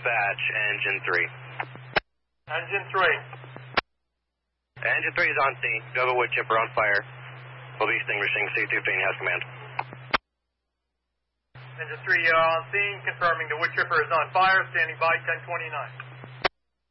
dispatch, engine 3. Engine 3. Engine 3 is on scene. You have a wood chipper on fire. We'll be extinguishing. C215 has command. Engine 3 on scene, confirming the wood chipper is on fire, standing by 1029.